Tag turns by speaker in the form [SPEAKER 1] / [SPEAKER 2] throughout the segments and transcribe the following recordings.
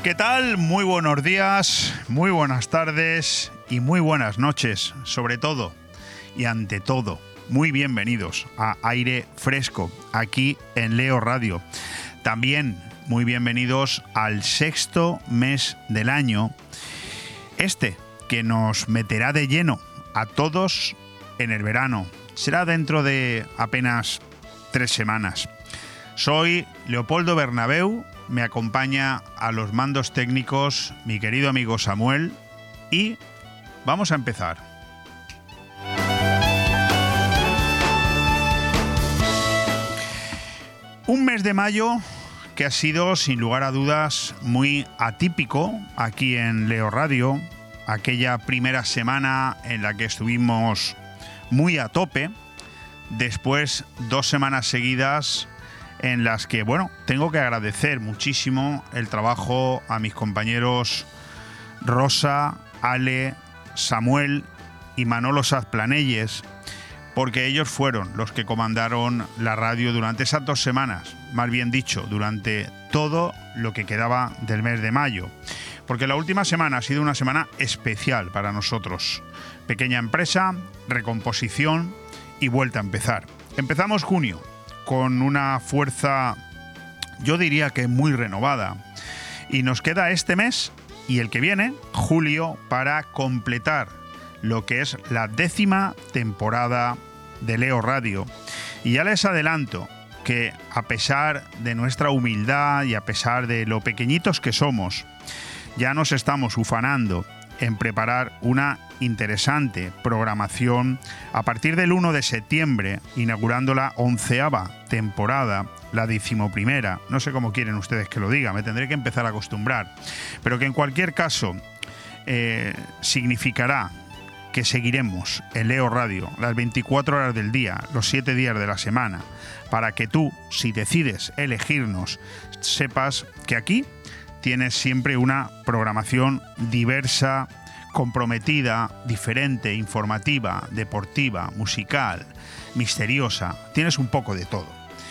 [SPEAKER 1] ¿Qué tal? Muy buenos días, muy buenas tardes y muy buenas noches, sobre todo y ante todo. Muy bienvenidos a Aire Fresco, aquí en Leo Radio. También muy bienvenidos al sexto mes del año, que nos meterá de lleno a todos en el verano. Será dentro de apenas 3 semanas. Soy Leopoldo Bernabeu, me acompaña a los mandos técnicos mi querido amigo Samuel y vamos a empezar. Un mes de mayo que ha sido, sin lugar a dudas, muy atípico aquí en Leo Radio. Aquella primera semana en la que estuvimos muy a tope, después 2 semanas seguidas en las que, tengo que agradecer muchísimo el trabajo a mis compañeros Rosa, Ale, Samuel y Manolo Sazplanelles, porque ellos fueron los que comandaron la radio durante esas 2 semanas, más bien dicho, durante todo lo que quedaba del mes de mayo. Porque la última semana ha sido una semana especial para nosotros. Pequeña empresa, recomposición y vuelta a empezar. Empezamos junio con una fuerza, yo diría que muy renovada. Y nos queda este mes y el que viene, julio, para completar lo que es la 10ª temporada de Leo Radio. Y ya les adelanto que a pesar de nuestra humildad y a pesar de lo pequeñitos que somos, ya nos estamos ufanando en preparar una interesante programación a partir del 1 de septiembre, inaugurando la 11ª temporada, la 11ª. No sé cómo quieren ustedes que lo diga, me tendré que empezar a acostumbrar. Pero que en cualquier caso significará que seguiremos en Leo Radio las 24 horas del día, los 7 días de la semana, para que tú, si decides elegirnos, sepas que aquí tienes siempre una programación diversa, comprometida, diferente, informativa, deportiva, musical, misteriosa. Tienes un poco de todo.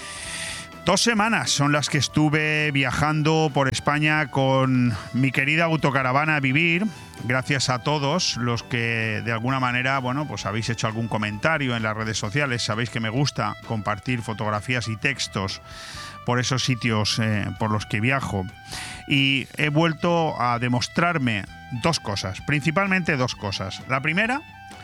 [SPEAKER 1] 2 semanas son las que estuve viajando por España con mi querida autocaravana Vivir. Gracias a todos los que de alguna manera, habéis hecho algún comentario en las redes sociales. Sabéis que me gusta compartir fotografías y textos por esos sitios por los que viajo. Y he vuelto a demostrarme 2 cosas, principalmente 2 cosas. La primera,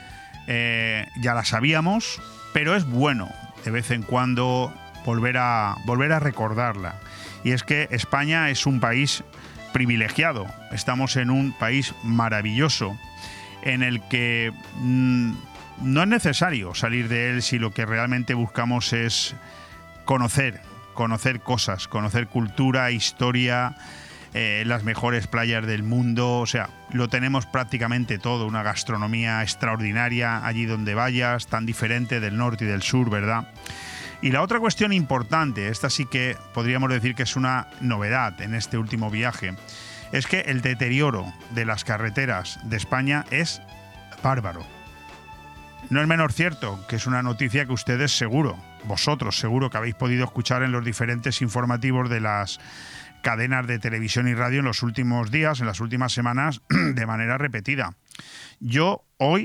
[SPEAKER 1] ya la sabíamos, pero es bueno de vez en cuando volver a recordarla. Y es que España es un país privilegiado. Estamos en un país maravilloso en el que no es necesario salir de él si lo que realmente buscamos es conocer cosas, conocer cultura, historia, las mejores playas del mundo. O sea, lo tenemos prácticamente todo, una gastronomía extraordinaria allí donde vayas, tan diferente del norte y del sur, ¿verdad? Y la otra cuestión importante, esta sí que podríamos decir que es una novedad en este último viaje, es que el deterioro de las carreteras de España es bárbaro. No es menor cierto que es una noticia que ustedes vosotros seguro que habéis podido escuchar en los diferentes informativos de las cadenas de televisión y radio en los últimos días, en las últimas semanas, de manera repetida. Yo hoy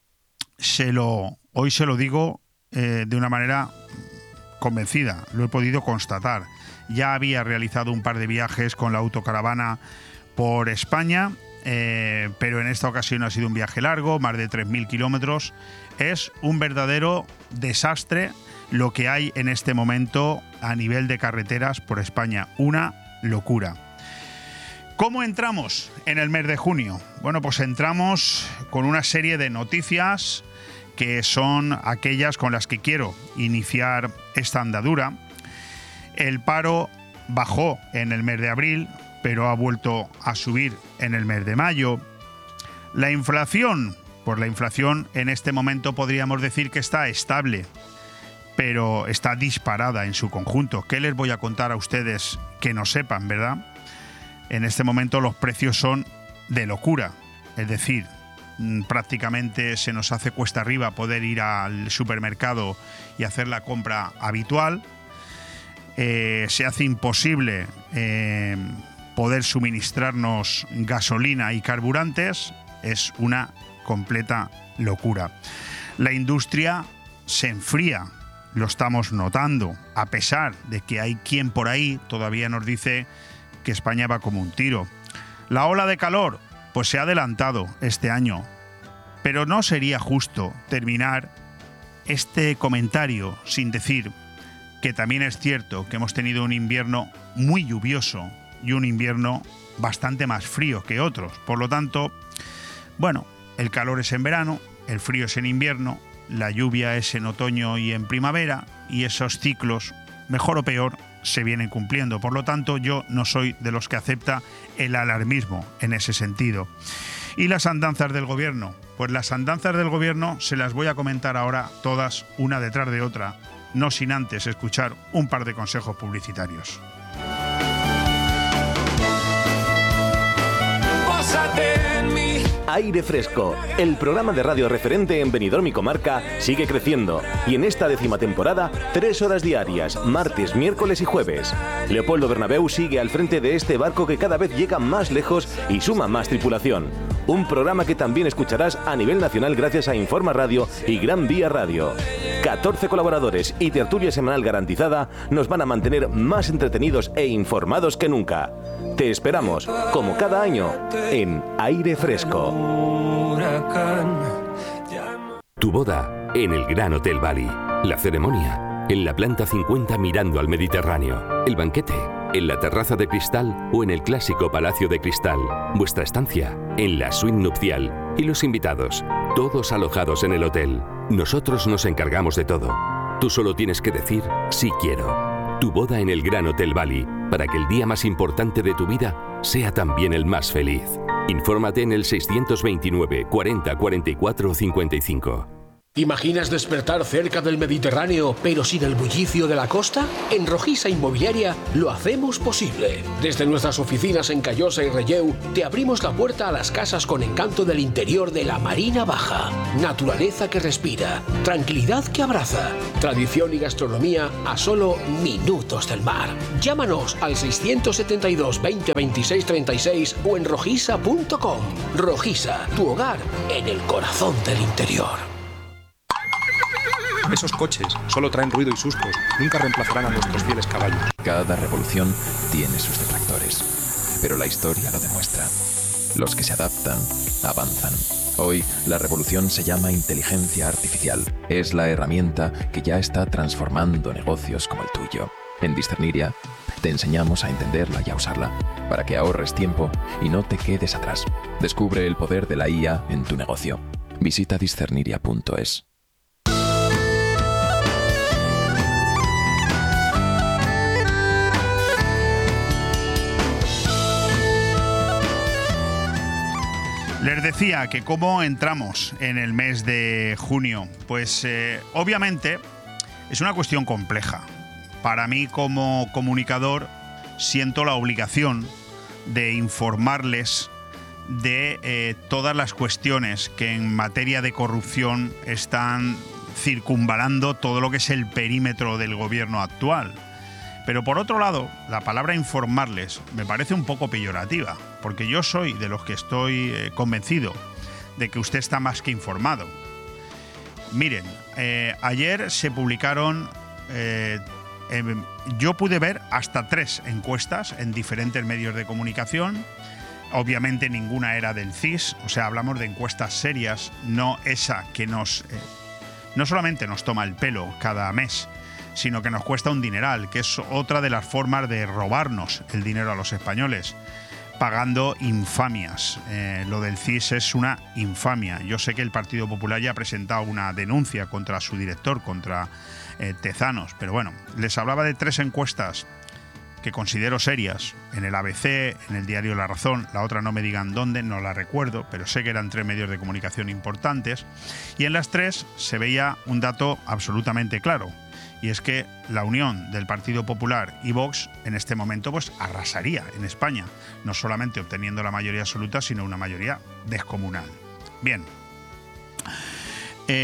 [SPEAKER 1] se lo digo de una manera convencida, lo he podido constatar. Ya había realizado un par de viajes con la autocaravana por España, pero en esta ocasión ha sido un viaje largo, más de 3.000 kilómetros. Es un verdadero desastre lo que hay en este momento a nivel de carreteras por España, una locura. ¿Cómo entramos en el mes de junio? Bueno, pues entramos con una serie de noticias que son aquellas con las que quiero iniciar esta andadura. El paro bajó en el mes de abril, pero ha vuelto a subir en el mes de mayo. La inflación, pues la inflación en este momento podríamos decir que está estable, pero está disparada en su conjunto. ¿Qué les voy a contar a ustedes que no sepan, verdad? En este momento los precios son de locura, es decir, prácticamente se nos hace cuesta arriba poder ir al supermercado y hacer la compra habitual. Se hace imposible poder suministrarnos gasolina y carburantes es una completa locura. La industria se enfría, lo estamos notando, a pesar de que hay quien por ahí todavía nos dice que España va como un tiro. La ola de calor, pues se ha adelantado este año, pero no sería justo terminar este comentario sin decir que también es cierto que hemos tenido un invierno muy lluvioso y un invierno bastante más frío que otros. Por lo tanto, bueno, el calor es en verano, el frío es en invierno, la lluvia es en otoño y en primavera, y esos ciclos, mejor o peor, se vienen cumpliendo. Por lo tanto, yo no soy de los que acepta el alarmismo en ese sentido. ¿Y las andanzas del gobierno? Pues las andanzas del gobierno se las voy a comentar ahora todas, una detrás de otra, no sin antes escuchar un par de consejos publicitarios.
[SPEAKER 2] Aire Fresco, el programa de radio referente en Benidorm y comarca, sigue creciendo. Y en esta 10ª temporada, 3 horas diarias, martes, miércoles y jueves. Leopoldo Bernabéu sigue al frente de este barco que cada vez llega más lejos y suma más tripulación. Un programa que también escucharás a nivel nacional gracias a Informa Radio y Gran Vía Radio. 14 colaboradores y tertulia semanal garantizada nos van a mantener más entretenidos e informados que nunca. Te esperamos, como cada año, en Aire Fresco.
[SPEAKER 3] Tu boda en el Gran Hotel Bali. La ceremonia en la planta 50 mirando al Mediterráneo. El banquete en la terraza de cristal o en el clásico Palacio de Cristal. Vuestra estancia en la suite nupcial. Y los invitados, todos alojados en el hotel. Nosotros nos encargamos de todo. Tú solo tienes que decir sí quiero. Tu boda en el Gran Hotel Bali, para que el día más importante de tu vida sea también el más feliz. Infórmate en el 629 40 44 55.
[SPEAKER 4] ¿Imaginas despertar cerca del Mediterráneo, pero sin el bullicio de la costa? En Rojisa Inmobiliaria lo hacemos posible. Desde nuestras oficinas en Callosa y Relleu, te abrimos la puerta a las casas con encanto del interior de la Marina Baja. Naturaleza que respira, tranquilidad que abraza, tradición y gastronomía a solo minutos del mar. Llámanos al 672 20 26 36 o en rojisa.com. Rojisa, tu hogar en el corazón del interior.
[SPEAKER 5] Esos coches solo traen ruido y sustos, nunca reemplazarán a nuestros fieles caballos.
[SPEAKER 6] Cada revolución tiene sus detractores, pero la historia lo demuestra. Los que se adaptan, avanzan. Hoy, la revolución se llama inteligencia artificial. Es la herramienta que ya está transformando negocios como el tuyo. En Discerniria, te enseñamos a entenderla y a usarla, para que ahorres tiempo y no te quedes atrás. Descubre el poder de la IA en tu negocio. Visita discerniria.es.
[SPEAKER 1] Les decía que cómo entramos en el mes de junio. Pues obviamente es una cuestión compleja. Para mí como comunicador siento la obligación de informarles de todas las cuestiones que en materia de corrupción están circunvalando todo lo que es el perímetro del gobierno actual. Pero por otro lado, la palabra informarles me parece un poco peyorativa, porque yo soy de los que estoy convencido de que usted está más que informado. Miren, ayer se publicaron, yo pude ver hasta 3 encuestas en diferentes medios de comunicación. Obviamente ninguna era del CIS, o sea, hablamos de encuestas serias, no esa que no solamente nos toma el pelo cada mes, sino que nos cuesta un dineral, que es otra de las formas de robarnos el dinero a los españoles, pagando infamias. Lo del CIS es una infamia. Yo sé que el Partido Popular ya ha presentado una denuncia contra su director, contra Tezanos, pero bueno, les hablaba de 3 encuestas que considero serias, en el ABC, en el diario La Razón, la otra no me digan dónde, no la recuerdo, pero sé que eran 3 medios de comunicación importantes, y en las 3 se veía un dato absolutamente claro, y es que la unión del Partido Popular y Vox en este momento pues arrasaría en España, no solamente obteniendo la mayoría absoluta, sino una mayoría descomunal. Bien,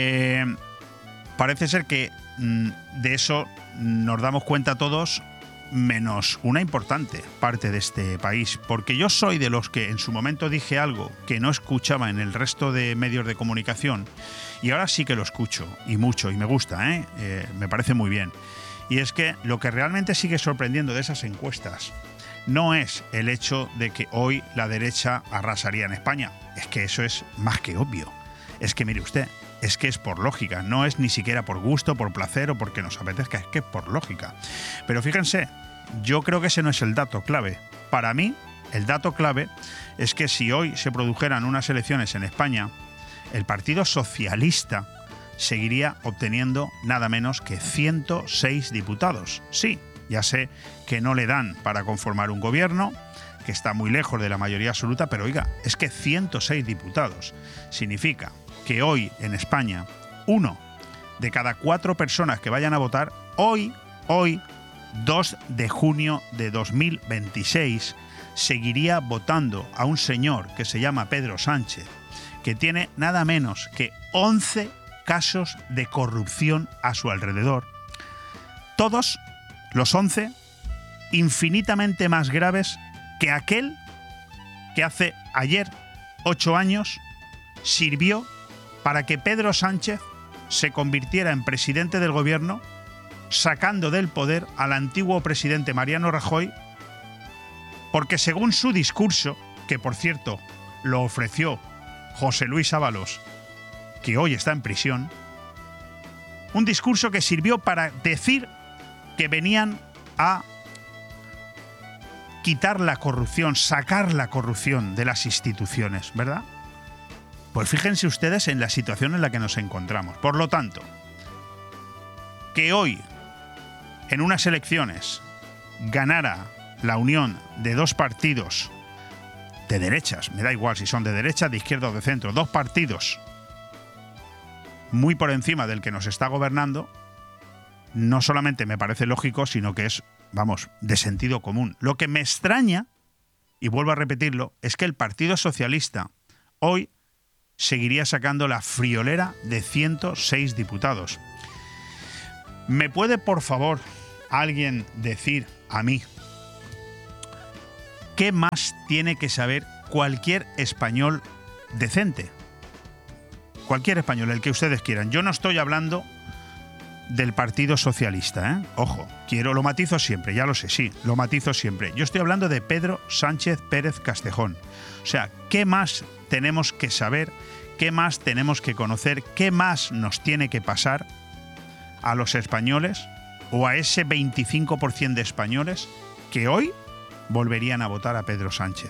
[SPEAKER 1] parece ser que de eso nos damos cuenta todos menos una importante parte de este país, porque yo soy de los que en su momento dije algo que no escuchaba en el resto de medios de comunicación y ahora sí que lo escucho, y mucho, y me gusta, me parece muy bien. Y es que lo que realmente sigue sorprendiendo de esas encuestas no es el hecho de que hoy la derecha arrasaría en España, es que eso es más que obvio. Es que mire usted, es que es por lógica, no es ni siquiera por gusto, por placer o porque nos apetezca, es que es por lógica. Pero fíjense, yo creo que ese no es el dato clave. Para mí, el dato clave es que si hoy se produjeran unas elecciones en España, el Partido Socialista seguiría obteniendo nada menos que 106 diputados. Sí, ya sé que no le dan para conformar un gobierno, que está muy lejos de la mayoría absoluta, pero oiga, es que 106 diputados significa que hoy en España, 1 de cada 4 personas que vayan a votar, hoy, 2 de junio de 2026, seguiría votando a un señor que se llama Pedro Sánchez, que tiene nada menos que 11 casos de corrupción a su alrededor. Todos, los 11, infinitamente más graves que aquel que hace ayer, 8 años, sirvió para que Pedro Sánchez se convirtiera en presidente del gobierno, sacando del poder al antiguo presidente Mariano Rajoy, porque según su discurso, que por cierto lo ofreció José Luis Ábalos, que hoy está en prisión, un discurso que sirvió para decir que venían a quitar la corrupción, sacar la corrupción de las instituciones, ¿verdad? Pues fíjense ustedes en la situación en la que nos encontramos. Por lo tanto, que hoy, en unas elecciones, ganara la unión de 2 partidos de derechas, me da igual si son de derecha, de izquierda o de centro, 2 partidos muy por encima del que nos está gobernando, no solamente me parece lógico, sino que es, vamos, de sentido común. Lo que me extraña, y vuelvo a repetirlo, es que el Partido Socialista hoy seguiría sacando la friolera de 106 diputados. ¿Me puede, por favor, alguien decir a mí qué más tiene que saber cualquier español decente? Cualquier español, el que ustedes quieran. Yo no estoy hablando del Partido Socialista, ¿eh? Ojo, lo matizo siempre, ya lo sé, sí, lo matizo siempre. Yo estoy hablando de Pedro Sánchez Pérez Castejón. O sea, ¿qué más tenemos que saber? ¿Qué más tenemos que conocer? ¿Qué más nos tiene que pasar a los españoles o a ese 25% de españoles que hoy volverían a votar a Pedro Sánchez?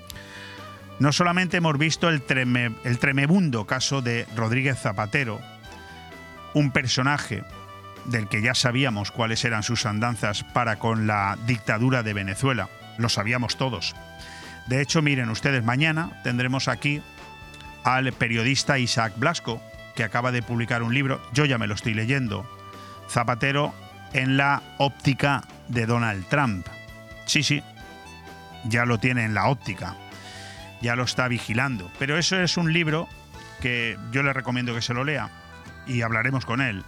[SPEAKER 1] No solamente hemos visto el tremebundo caso de Rodríguez Zapatero, un personaje del que ya sabíamos cuáles eran sus andanzas para con la dictadura de Venezuela, lo sabíamos todos. De hecho, miren ustedes, mañana tendremos aquí al periodista Isaac Blasco, que acaba de publicar un libro, yo ya me lo estoy leyendo, Zapatero en la óptica de Donald Trump. Sí, ya lo tiene en la óptica, ya lo está vigilando. Pero eso es un libro que yo le recomiendo que se lo lea y hablaremos con él.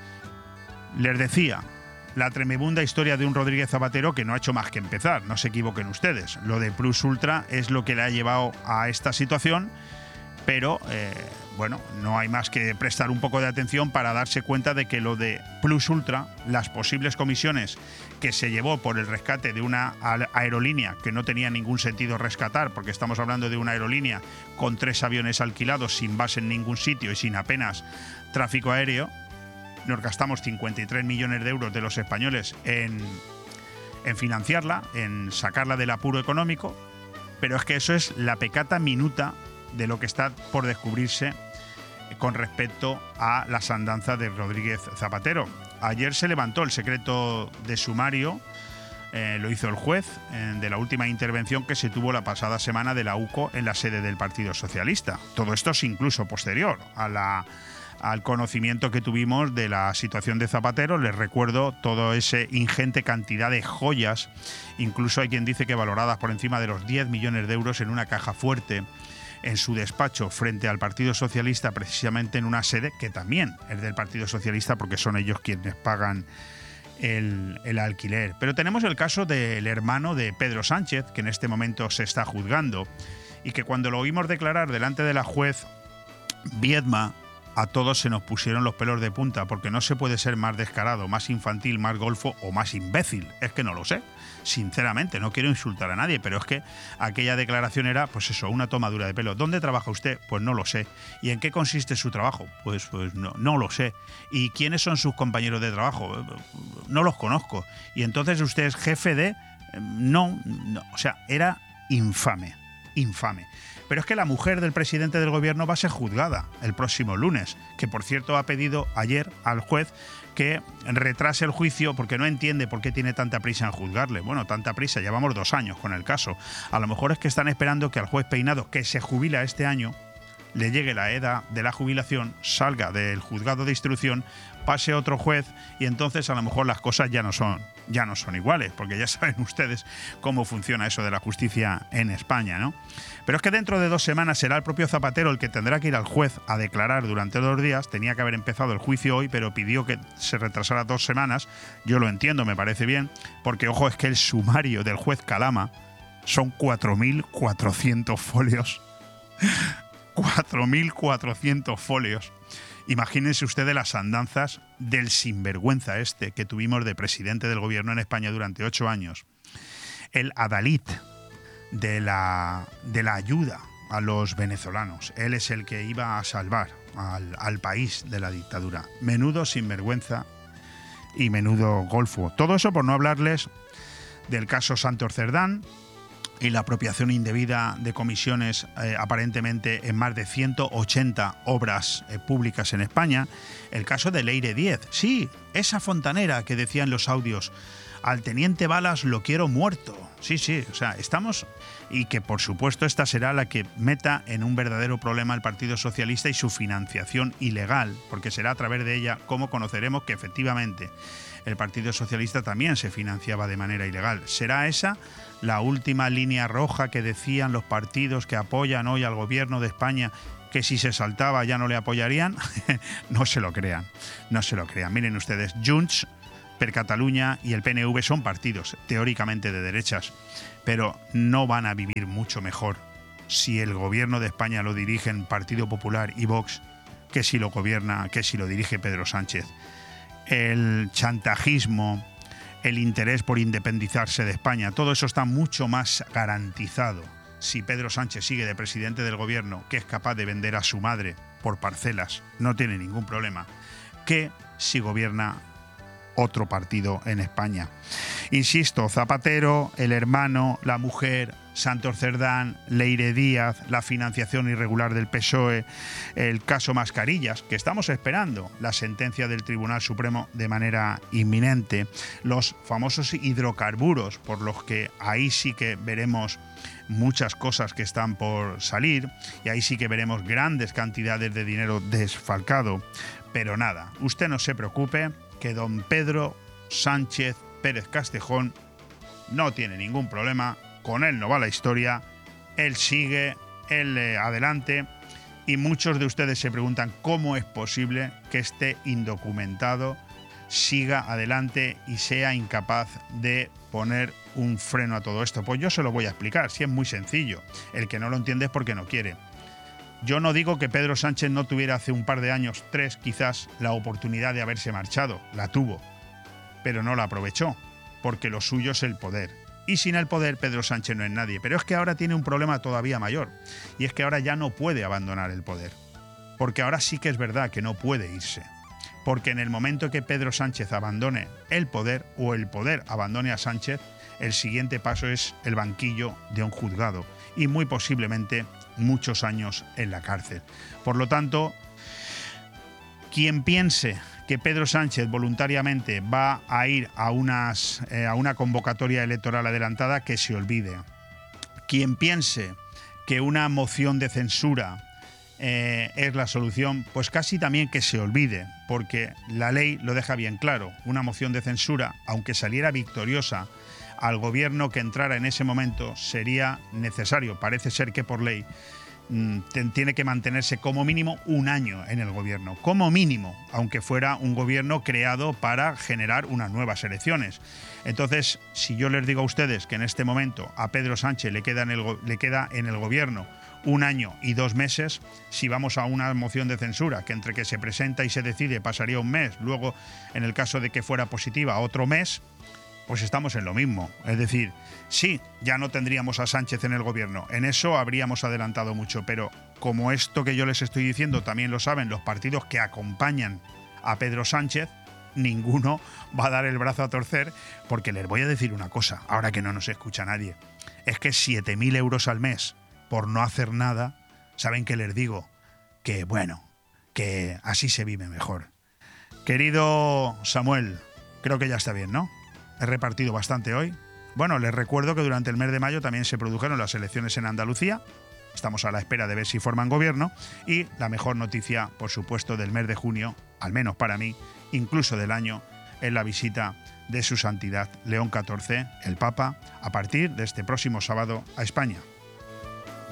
[SPEAKER 1] Les decía, la tremebunda historia de un Rodríguez Zapatero que no ha hecho más que empezar, no se equivoquen ustedes. Lo de Plus Ultra es lo que le ha llevado a esta situación, pero bueno, no hay más que prestar un poco de atención para darse cuenta de que lo de Plus Ultra, las posibles comisiones que se llevó por el rescate de una aerolínea que no tenía ningún sentido rescatar, porque estamos hablando de una aerolínea con 3 aviones alquilados sin base en ningún sitio y sin apenas tráfico aéreo, nos gastamos 53 millones de euros de los españoles en financiarla, en sacarla del apuro económico, pero es que eso es la pecata minuta de lo que está por descubrirse con respecto a las andanzas de Rodríguez Zapatero. Ayer se levantó el secreto de sumario, lo hizo el juez, de la última intervención que se tuvo la pasada semana de la UCO en la sede del Partido Socialista. Todo esto es incluso posterior al conocimiento que tuvimos de la situación de Zapatero. Les recuerdo toda esa ingente cantidad de joyas, incluso hay quien dice que valoradas por encima de los 10 millones de euros en una caja fuerte en su despacho frente al Partido Socialista, precisamente en una sede que también es del Partido Socialista porque son ellos quienes pagan el alquiler. Pero tenemos el caso del hermano de Pedro Sánchez, que en este momento se está juzgando, y que cuando lo oímos declarar delante de la juez Viedma, a todos se nos pusieron los pelos de punta, porque no se puede ser más descarado, más infantil, más golfo o más imbécil. Es que no lo sé. Sinceramente, no quiero insultar a nadie, pero es que aquella declaración era, pues eso, una tomadura de pelo. ¿Dónde trabaja usted? Pues no lo sé. ¿Y en qué consiste su trabajo? Pues no lo sé. ¿Y quiénes son sus compañeros de trabajo? No los conozco. ¿Y entonces usted es jefe de...? No, o sea, era infame. Pero es que la mujer del presidente del gobierno va a ser juzgada el próximo lunes, que por cierto ha pedido ayer al juez que retrase el juicio porque no entiende por qué tiene tanta prisa en juzgarle. Bueno, tanta prisa, llevamos 2 años con el caso. A lo mejor es que están esperando que al juez Peinado, que se jubila este año, le llegue la edad de la jubilación, salga del juzgado de instrucción, pase otro juez y entonces a lo mejor las cosas ya no son iguales, porque ya saben ustedes cómo funciona eso de la justicia en España, ¿no? Pero es que dentro de 2 semanas será el propio Zapatero el que tendrá que ir al juez a declarar durante 2 días. Tenía que haber empezado el juicio hoy, pero pidió que se retrasara 2 semanas. Yo lo entiendo, me parece bien, porque ojo, es que el sumario del juez Calama son 4.400 folios. 4.400 folios. Imagínense ustedes las andanzas del sinvergüenza este que tuvimos de presidente del gobierno en España durante 8 años. El adalid de la ayuda a los venezolanos. Él es el que iba a salvar al país de la dictadura. Menudo sinvergüenza y menudo golfo. Todo eso por no hablarles del caso Santos Cerdán y la apropiación indebida de comisiones aparentemente en más de 180 obras públicas en España. El caso de Leire Díez. Sí, esa fontanera que decía en los audios, al teniente Balas lo quiero muerto. Sí, o sea, estamos... Y que por supuesto esta será la que meta en un verdadero problema al Partido Socialista y su financiación ilegal, porque será a través de ella como conoceremos que efectivamente el Partido Socialista también se financiaba de manera ilegal. ¿Será esa la última línea roja que decían los partidos que apoyan hoy al gobierno de España, que si se saltaba ya no le apoyarían? No se lo crean. Miren ustedes, Junts per Catalunya y el PNV son partidos teóricamente de derechas, pero no van a vivir mucho mejor si el gobierno de España lo dirigen Partido Popular y Vox que si lo dirige Pedro Sánchez. El chantajismo, el interés por independizarse de España, todo eso está mucho más garantizado si Pedro Sánchez sigue de presidente del gobierno, que es capaz de vender a su madre por parcelas, no tiene ningún problema, que si gobierna otro partido en España. Insisto, Zapatero, el hermano, la mujer, Santos Cerdán, Leire Díaz, la financiación irregular del PSOE, el caso Mascarillas, que estamos esperando la sentencia del Tribunal Supremo de manera inminente, los famosos hidrocarburos, por los que ahí sí que veremos muchas cosas que están por salir y ahí sí que veremos grandes cantidades de dinero desfalcado. Pero nada, usted no se preocupe, que don Pedro Sánchez Pérez Castejón no tiene ningún problema, con él no va la historia, él sigue, adelante, y muchos de ustedes se preguntan cómo es posible que este indocumentado siga adelante y sea incapaz de poner un freno a todo esto. Pues yo se lo voy a explicar, si es muy sencillo, el que no lo entiende es porque no quiere. Yo no digo que Pedro Sánchez no tuviera hace un par de años, 3 quizás, la oportunidad de haberse marchado. La tuvo, pero no la aprovechó, porque lo suyo es el poder. Y sin el poder, Pedro Sánchez no es nadie. Pero es que ahora tiene un problema todavía mayor, y es que ahora ya no puede abandonar el poder. Porque ahora sí que es verdad que no puede irse. Porque en el momento que Pedro Sánchez abandone el poder, o el poder abandone a Sánchez, el siguiente paso es el banquillo de un juzgado, y muy posiblemente muchos años en la cárcel. Por lo tanto, quien piense que Pedro Sánchez voluntariamente va a ir a una convocatoria electoral adelantada, que se olvide. Quien piense que una moción de censura es la solución, pues casi también que se olvide, porque la ley lo deja bien claro. Una moción de censura, aunque saliera victoriosa al gobierno que entrara en ese momento, sería necesario, parece ser que por ley, tiene que mantenerse como mínimo un año en el gobierno, como mínimo, aunque fuera un gobierno creado para generar unas nuevas elecciones. Entonces, si yo les digo a ustedes que en este momento a Pedro Sánchez le queda en el gobierno un año y 2 meses, si vamos a una moción de censura, que entre que se presenta y se decide pasaría un mes, luego, en el caso de que fuera positiva, otro mes, pues estamos en lo mismo. Es decir, sí, ya no tendríamos a Sánchez en el gobierno. En eso habríamos adelantado mucho, pero como esto que yo les estoy diciendo también lo saben los partidos que acompañan a Pedro Sánchez, ninguno va a dar el brazo a torcer, porque les voy a decir una cosa, ahora que no nos escucha nadie. Es que 7.000 euros al mes por no hacer nada, ¿saben qué les digo? Que bueno, que así se vive mejor. Querido Samuel, creo que ya está bien, ¿no? He repartido bastante hoy. Bueno, les recuerdo que durante el mes de mayo también se produjeron las elecciones en Andalucía. Estamos a la espera de ver si forman gobierno. Y la mejor noticia, por supuesto, del mes de junio, al menos para mí, incluso del año, es la visita de su santidad León XIV, el Papa, a partir de este próximo sábado a España.